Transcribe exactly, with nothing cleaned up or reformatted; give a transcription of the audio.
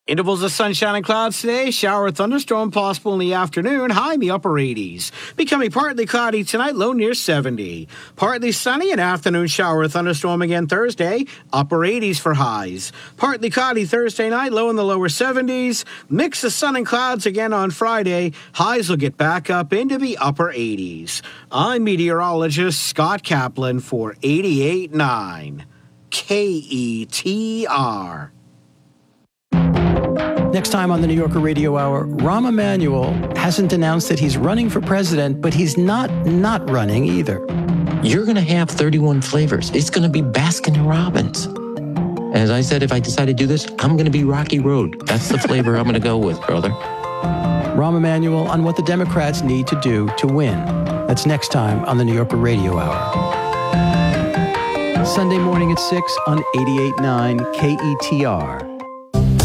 Intervals of sunshine and clouds today. Shower or thunderstorm possible in the afternoon. High in the upper eighties. Becoming partly cloudy tonight. Low near seventy. Partly sunny. An afternoon shower or thunderstorm again Thursday. Upper eighties for highs. Partly cloudy Thursday night. Low in the lower seventies. Mix of sun and clouds again on Friday. Highs will get back up into the upper eighties. I'm meteorologist Scott Kaplan for eighty-eight point nine K E T R. Next time on the New Yorker Radio Hour, Rahm Emanuel hasn't announced that he's running for president, but he's not not running either. You're going to have thirty-one flavors. It's going to be Baskin Robbins. As I said, if I decide to do this, I'm going to be Rocky Road. That's the flavor I'm going to go with, brother. Rahm Emanuel on what the Democrats need to do to win. That's next time on the New Yorker Radio Hour. Sunday morning at six on eighty-eight point nine K E T R.